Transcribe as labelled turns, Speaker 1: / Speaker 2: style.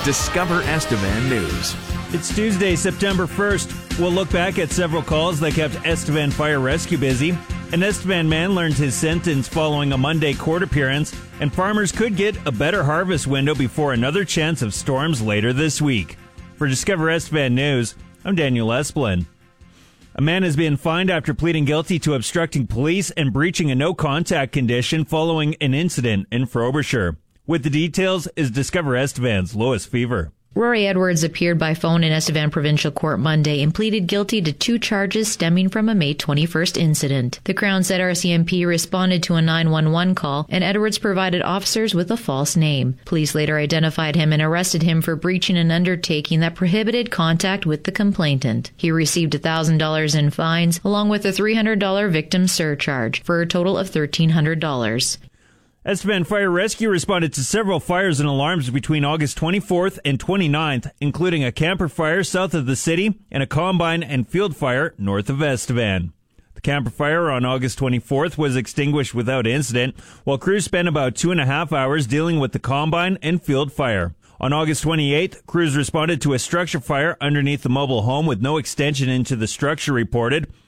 Speaker 1: Discover Estevan News.
Speaker 2: It's Tuesday, September 1st. We'll look back at several calls that kept Estevan Fire Rescue busy. An Estevan man learned his sentence following a Monday court appearance, and farmers could get a better harvest window before another chance of storms later this week. For Discover Estevan News, I'm Daniel Esplin. A man has been fined after pleading guilty to obstructing police and breaching a no-contact condition following an incident in Frobisher. With the details is Discover Estevan's Lois Fever.
Speaker 3: Rory Edwards appeared by phone in Estevan Provincial Court Monday and pleaded guilty to 2 charges stemming from a May 21st incident. The Crown said RCMP responded to a 911 call, and Edwards provided officers with a false name. Police later identified him and arrested him for breaching an undertaking that prohibited contact with the complainant. He received $1,000 in fines, along with a $300 victim surcharge, for a total of $1,300.
Speaker 2: Estevan Fire Rescue responded to several fires and alarms between August 24th and 29th, including a camper fire south of the city and a combine and field fire north of Estevan. The camper fire on August 24th was extinguished without incident, while crews spent about 2.5 hours dealing with the combine and field fire. On August 28th, crews responded to a structure fire underneath the mobile home with no extension into the structure reported.